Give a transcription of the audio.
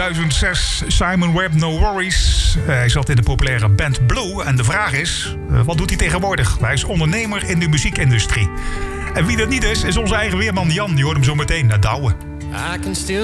2006, Simon Webb, No Worries. Hij zat in de populaire band Blue. En de vraag is, wat doet hij tegenwoordig? Hij is ondernemer in de muziekindustrie. En wie dat niet is onze eigen weerman Jan. Die hoort hem zo meteen naar Douwe.